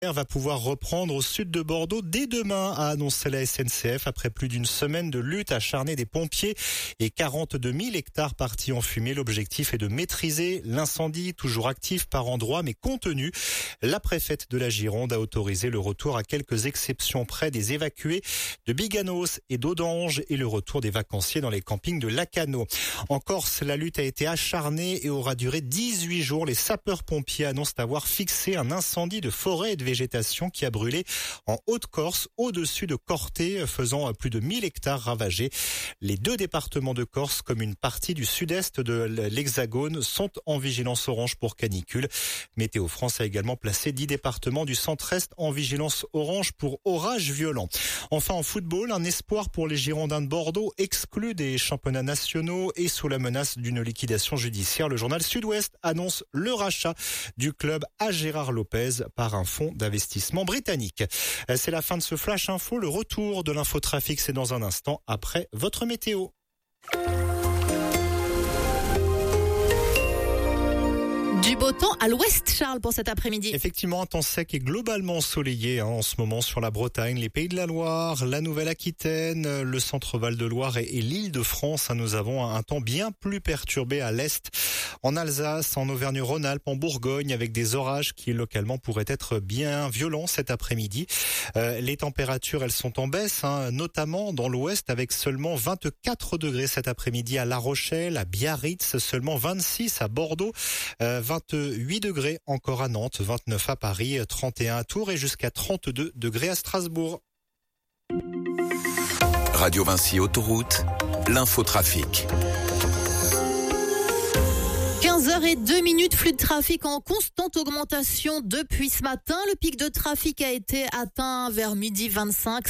Va pouvoir reprendre au sud de Bordeaux dès demain, a annoncé la SNCF après plus d'une semaine de lutte acharnée des pompiers et 42 000 hectares partis en fumée. L'objectif est de maîtriser l'incendie, toujours actif par endroits mais contenu. La préfète de la Gironde a autorisé le retour à quelques exceptions près des évacués de Biganos et d'Audange et le retour des vacanciers dans les campings de Lacano. En Corse, la lutte a été acharnée et aura duré 18 jours. Les sapeurs-pompiers annoncent avoir fixé un incendie de forêt et de végétation qui a brûlé en Haute-Corse, au-dessus de Corté, faisant plus de 1000 hectares ravagés. Les deux départements de Corse, comme une partie du sud-est de l'Hexagone, sont en vigilance orange pour canicule. Météo France a également placé 10 départements du centre-est en vigilance orange pour orages violents. Enfin, en football, un espoir pour les Girondins de Bordeaux, exclus des championnats nationaux et sous la menace d'une liquidation judiciaire. Le journal Sud-Ouest annonce le rachat du club à Gérard Lopez par un fonds d'investissement britannique. C'est la fin de ce Flash Info. Le retour de l'infotrafic, c'est dans un instant après votre météo. Du beau temps à l'ouest, Charles, pour cet après-midi. Effectivement, un temps sec et globalement ensoleillé en ce moment sur la Bretagne, les Pays de la Loire, la Nouvelle-Aquitaine, le centre Val-de-Loire et l'Île-de-France. Nous avons un temps bien plus perturbé à l'est, en Alsace, en Auvergne-Rhône-Alpes, en Bourgogne, avec des orages qui localement pourraient être bien violents cet après-midi. Les températures, elles sont en baisse, notamment dans l'ouest, avec seulement 24 degrés cet après-midi à La Rochelle, à Biarritz, seulement 26 à Bordeaux, 28 degrés encore à Nantes, 29 à Paris, 31 à Tours et jusqu'à 32 degrés à Strasbourg. Radio Vinci Autoroute, l'infotrafic. 15h02, flux de trafic en constante augmentation depuis ce matin. Le pic de trafic a été atteint vers midi 25,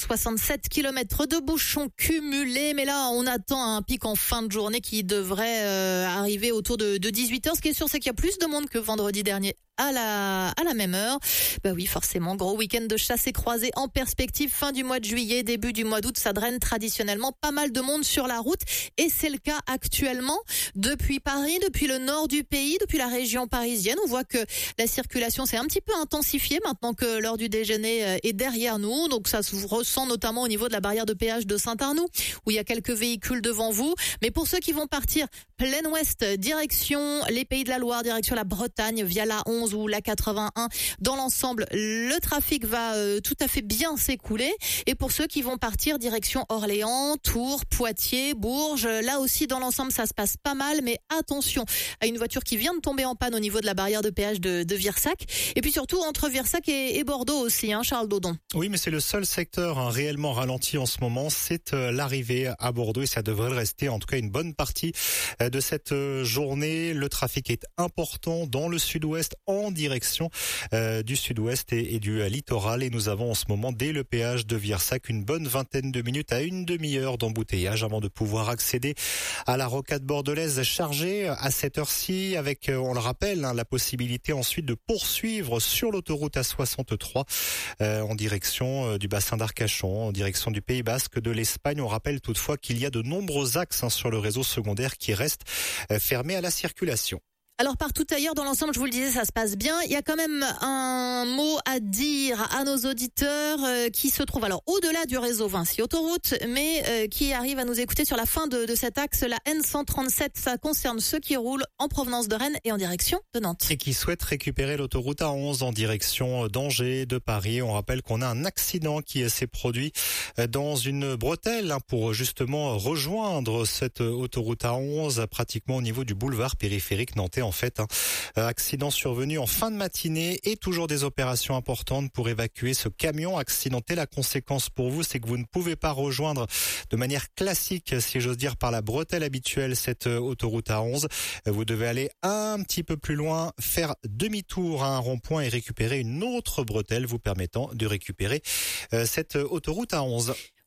567 km de bouchons cumulés. Mais là, on attend un pic en fin de journée qui devrait arriver autour de 18h. Ce qui est sûr, c'est qu'il y a plus de monde que vendredi dernier à la même heure. Bah oui, forcément, gros week-end de chasse et croisée en perspective. Fin du mois de juillet, début du mois d'août, ça draine traditionnellement pas mal de monde sur la route. Et c'est le cas actuellement depuis Paris, depuis le nord du pays, depuis la région parisienne. On voit que la circulation s'est un petit peu intensifiée maintenant que l'heure du déjeuner est derrière nous. Donc ça se ressent notamment au niveau de la barrière de péage de Saint-Arnoux, où il y a quelques véhicules devant vous. Mais pour ceux qui vont partir plein ouest, direction les Pays de la Loire, direction la Bretagne, via la 11 ou la 81, dans l'ensemble, le trafic va tout à fait bien s'écouler. Et pour ceux qui vont partir direction Orléans, Tours, Poitiers, Bourges, là aussi dans l'ensemble ça se passe pas mal, mais attention à une voiture qui vient de tomber en panne au niveau de la barrière de péage de Virsac. Et puis surtout entre Virsac et Bordeaux aussi, Charles Dodon. Oui, mais c'est le seul secteur réellement ralenti en ce moment, c'est l'arrivée à Bordeaux et ça devrait le rester en tout cas une bonne partie de cette journée. Le trafic est important dans le sud-ouest en direction du sud-ouest et du littoral. Et nous avons en ce moment, dès le péage de Virsac, une bonne vingtaine de minutes à une demi-heure d'embouteillage avant de pouvoir accéder à la rocade bordelaise chargée à cette heure-ci avec, on le rappelle, la possibilité ensuite de poursuivre sur l'autoroute A63 en direction du bassin d'Arcachon, en direction du Pays Basque, de l'Espagne. On rappelle toutefois qu'il y a de nombreux axes sur le réseau secondaire qui restent fermés à la circulation. Alors partout ailleurs dans l'ensemble, je vous le disais, ça se passe bien. Il y a quand même un mot à dire à nos auditeurs qui se trouvent alors au-delà du réseau Vinci Autoroute, mais qui arrivent à nous écouter sur la fin de cet axe, la N137. Ça concerne ceux qui roulent en provenance de Rennes et en direction de Nantes. Et qui souhaitent récupérer l'autoroute A11 en direction d'Angers, de Paris. On rappelle qu'on a un accident qui s'est produit dans une bretelle pour justement rejoindre cette autoroute A11 pratiquement au niveau du boulevard périphérique nantais. En fait, accident survenu en fin de matinée et toujours des opérations importantes pour évacuer ce camion accidenté. La conséquence pour vous, c'est que vous ne pouvez pas rejoindre de manière classique, si j'ose dire, par la bretelle habituelle, cette autoroute A11. Vous devez aller un petit peu plus loin, faire demi-tour à un rond-point et récupérer une autre bretelle vous permettant de récupérer cette autoroute A11.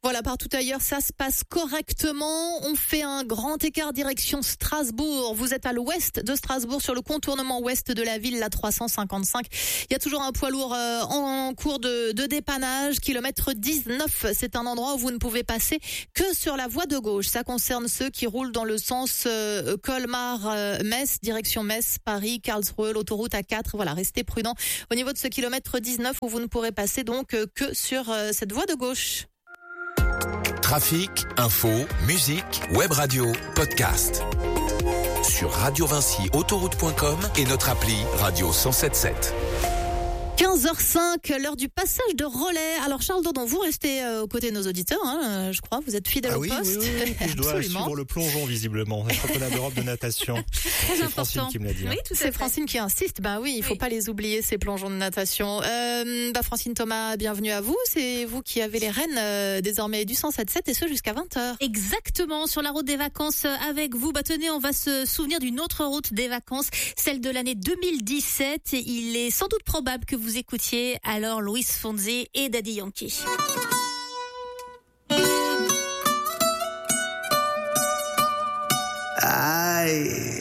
Voilà, partout ailleurs, ça se passe correctement. On fait un grand écart direction Strasbourg. Vous êtes à l'ouest de Strasbourg, sur le contournement ouest de la ville, la 355. Il y a toujours un poids lourd en cours de dépannage. Kilomètre 19, c'est un endroit où vous ne pouvez passer que sur la voie de gauche. Ça concerne ceux qui roulent dans le sens Colmar-Metz, direction Metz, Paris, Karlsruhe, l'autoroute A4. Voilà, restez prudents au niveau de ce kilomètre 19 où vous ne pourrez passer donc que sur cette voie de gauche. Trafic, info, musique, web radio, podcast. Sur radiovincyautoroute.com et notre appli Radio 107.7. 15h05, l'heure du passage de relais. Alors Charles Dodon, vous restez aux côtés de nos auditeurs, je crois. Vous êtes fidèle au poste. Oui. Je dois suivre le plongeon visiblement. Le championnat d'Europe de natation. C'est Francine qui me l'a dit. Oui, c'est Francine qui insiste. Il faut pas les oublier, ces plongeons de natation. Francine Thomas, bienvenue à vous. C'est vous qui avez les rênes désormais du 107.7 et ce jusqu'à 20h. Exactement, sur la route des vacances avec vous. Tenez, on va se souvenir d'une autre route des vacances, celle de l'année 2017. Il est sans doute probable que vous écoutiez alors Luis Fonsi et Daddy Yankee. Aïe.